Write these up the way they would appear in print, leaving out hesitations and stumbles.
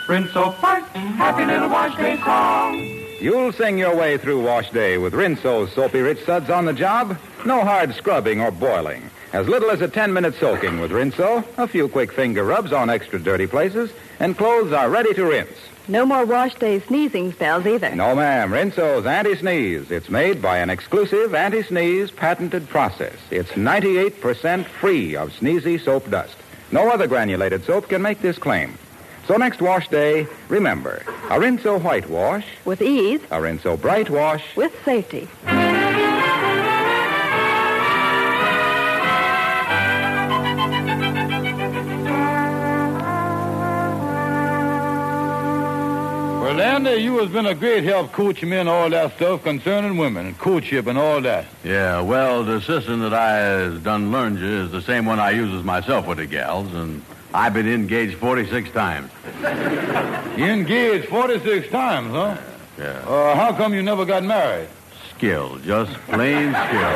Rinso White, happy little wash day song. You'll sing your way through wash day with Rinso's soapy rich suds on the job. No hard scrubbing or boiling. As little as a 10-minute soaking with Rinso, a few quick finger rubs on extra dirty places, and clothes are ready to rinse. No more wash day sneezing spells either. No, ma'am. Rinso's Anti-Sneeze. It's made by an exclusive anti-sneeze patented process. It's 98% free of sneezy soap dust. No other granulated soap can make this claim. So next wash day, remember, a Rinso white wash. With ease. A Rinso bright wash. With safety. Well, Andy, you has been a great help coaching me and all that stuff concerning women and courtship and all that. Yeah, well, the system that I has done learned you is the same one I uses myself with the gals, and I've been engaged 46 times. You engaged 46 times, huh? Yeah. How come you never got married? Skill, just plain skill.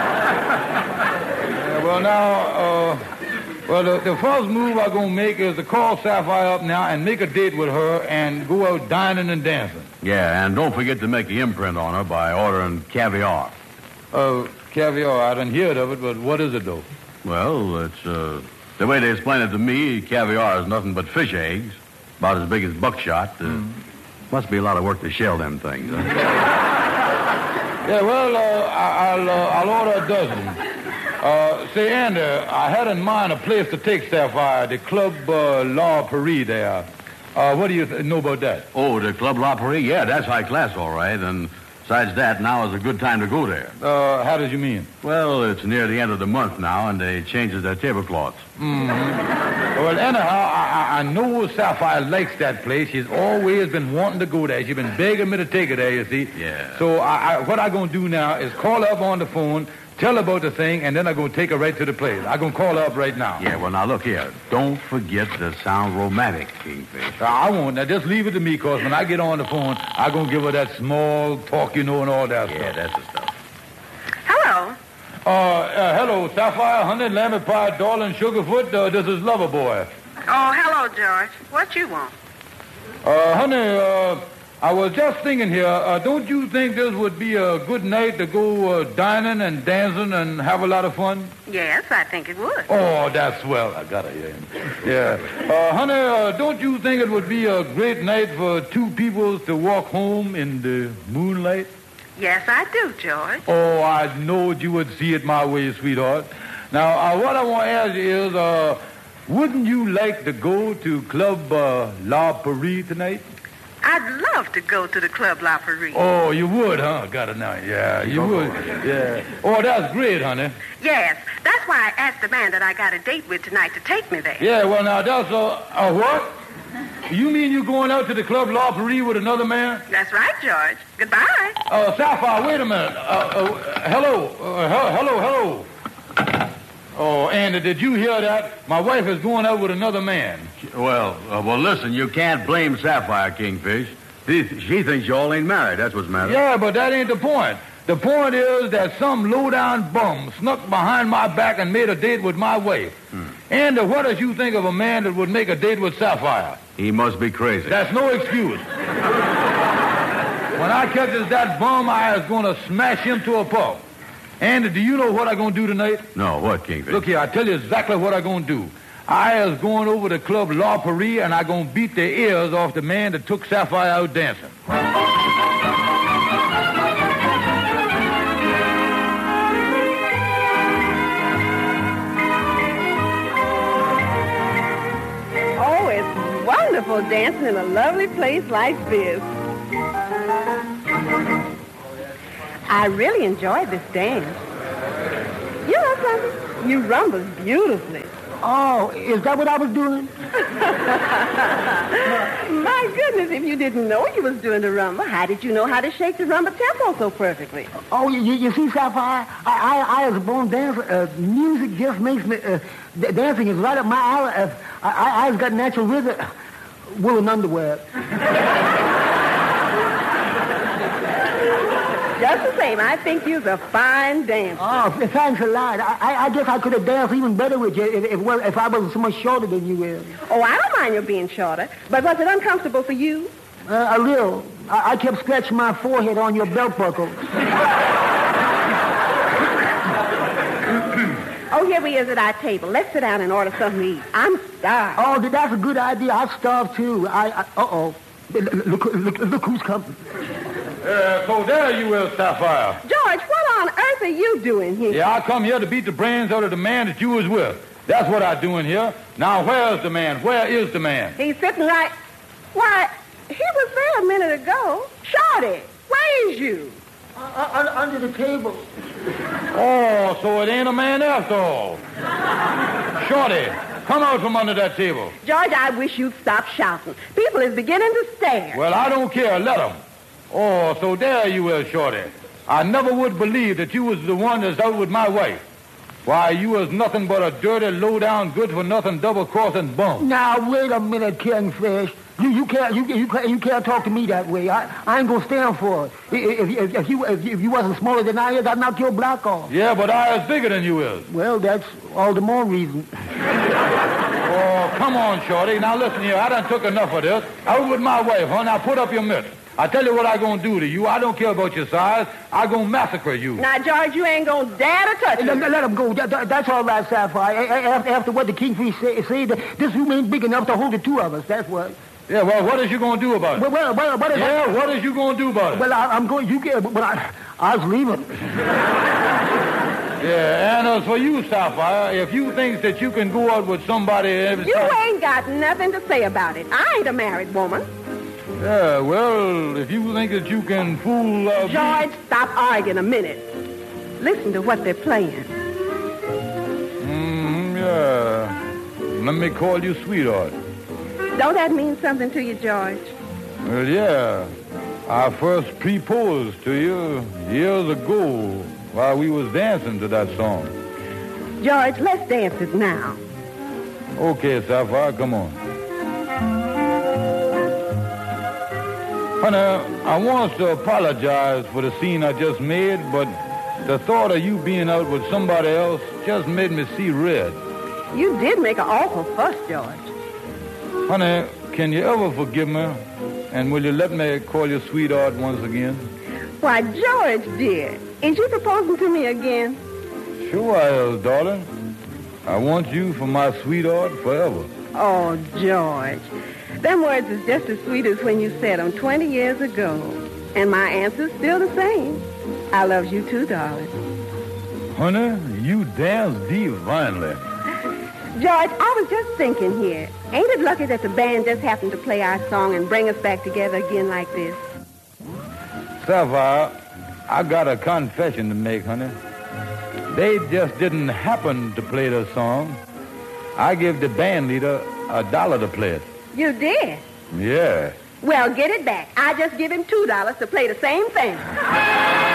Well, now, the first move I'm going to make is to call Sapphire up now and make a date with her and go out dining and dancing. Yeah, and don't forget to make the imprint on her by ordering caviar. Caviar, I didn't hear of it, but what is it, though? Well, it's, the way they explain it to me, caviar is nothing but fish eggs, about as big as buckshot. Must be a lot of work to shell them things. Huh? Yeah, well, I'll order a dozen. Say, Andy, I had in mind a place to take Sapphire, the Club La Paris there. What do you know about that? Oh, the Club La Paris? Yeah, that's high class, all right. And besides that, now is a good time to go there. How did you mean? Well, it's near the end of the month now, and they changes their tablecloths. Mm-hmm. Well, anyhow, I know Sapphire likes that place. She's always been wanting to go there. She's been begging me to take her there, you see. Yeah. So what I'm going to do now is call her up on the phone, tell her about the thing, and then I'm going to take her right to the place. I'm going to call her up right now. Yeah, well, now, look here. Don't forget to sound romantic, Kingfish. I won't. Now, just leave it to me, because when I get on the phone, I'm going to give her that small talk, and all that stuff. Yeah, that's the stuff. Hello. Hello, Sapphire, honey, lamb pie, darling, sugarfoot. This is Loverboy. Oh, hello, George. What you want? Honey, I was just thinking here, don't you think this would be a good night to go dining and dancing and have a lot of fun? Yes, I think it would. Oh, that's swell. I got to hear him. Yeah. Honey, don't you think it would be a great night for two people to walk home in the moonlight? Yes, I do, George. Oh, I knowed you would see it my way, sweetheart. Now, what I want to ask you is, wouldn't you like to go to Club La Paris tonight? I'd love to go to the Club La Paris. Oh, you would, huh? Got it now. Yeah, you would. Yeah. Oh, that's great, honey. Yes, that's why I asked the man that I got a date with tonight to take me there. Yeah, well, now, that's a what? You mean you going out to the Club La Paris with another man? That's right, George. Goodbye. Sapphire, wait a minute. Hello. Hello. Oh, Andy, did you hear that? My wife is going out with another man. Well, listen, you can't blame Sapphire, Kingfish. She thinks you all ain't married. That's what's the matter. Yeah, but that ain't the point. The point is that some low-down bum snuck behind my back and made a date with my wife. Andy, what does you think of a man that would make a date with Sapphire? He must be crazy. That's no excuse. When I catches that bum, I is going to smash him to a pulp. Andy, do you know what I'm going to do tonight? No, what, Kingfish? Look here, I tell you exactly what I'm going to do. I is going over to Club La Paris, and I'm going to beat the ears off the man that took Sapphire out dancing. Oh, it's wonderful dancing in a lovely place like this. I really enjoyed this dance. You know something? You rumbled beautifully. Oh, is that what I was doing? My goodness, if you didn't know you was doing the rumba, how did you know how to shake the rumba tempo so perfectly? Oh, you see, Sapphire, I was a born dancer. Music just makes me... dancing is right up my alley. I've got natural rhythm. Woolen underwear. Just the same, I think you're a fine dancer. Oh, thanks a lot. I guess I could have danced even better with you if I wasn't so much shorter than you is. Oh, I don't mind your being shorter, but was it uncomfortable for you? A little. I kept scratching my forehead on your belt buckle. Oh, here he is at our table. Let's sit down and order something to eat. I'm starved. Oh, that's a good idea. I'm starved, too. Uh-oh. Look who's coming. So there you is, Sapphire. George, what on earth are you doing here? Yeah, I come here to beat the brains out of the man that you was with. That's what I'm doing here. Now, where's the man? Where is the man? He's sitting right... Why, he was there a minute ago. Shorty, where is you? Under the table. Oh, so it ain't a man after all. Shorty, come out from under that table. George, I wish you'd stop shouting. People is beginning to stare. Well, I don't care. Let them. Oh, so there you is, Shorty. I never would believe that you was the one that's out with my wife. Why, you was nothing but a dirty, low-down, good-for-nothing, double-crossing bum. Now, wait a minute, Kingfish. You can't talk to me that way. I ain't gonna stand for it. If you wasn't smaller than I is, I'd knock your block off. Yeah, but I is bigger than you is. Well, that's all the more reason. Oh, come on, Shorty. Now listen here. I done took enough of this. Out with my wife, huh? Now put up your mitts. I tell you what I gonna do to you. I don't care about your size. I gonna massacre you. Now, George, you ain't gonna dare to touch him. Let him go. That's all right, Sapphire. After what the Kingfish said, this room ain't big enough to hold the two of us. That's what. Yeah, well, what is you gonna do about it? Well, what is what is you gonna do about it? Well, I'm going. You get, but I was leaving. Yeah, and as for you, Sapphire, if you think that you can go out with somebody... You ain't got nothing to say about it. I ain't a married woman. Yeah, well, if you think that you can fool... George, stop arguing a minute. Listen to what they're playing. Yeah. Let me call you sweetheart. Don't that mean something to you, George? Well, yeah. I first proposed to you years ago while we was dancing to that song. George, let's dance it now. Okay, Sapphire, come on. Honey, I want to apologize for the scene I just made, but the thought of you being out with somebody else just made me see red. You did make an awful fuss, George. Honey, can you ever forgive me? And will you let me call you sweetheart once again? Why, George, dear, is you proposing to me again? Sure I is, darling. I want you for my sweetheart forever. Oh, George, them words is just as sweet as when you said them 20 years ago. And my answer's still the same. I love you too, darling. Honey, you dance divinely. George, I was just thinking here. Ain't it lucky that the band just happened to play our song and bring us back together again like this? Sapphire, I got a confession to make, honey. They just didn't happen to play the song. I gave the band leader $1 to play it. You did? Yeah. Well, get it back. I just give him $2 to play the same thing.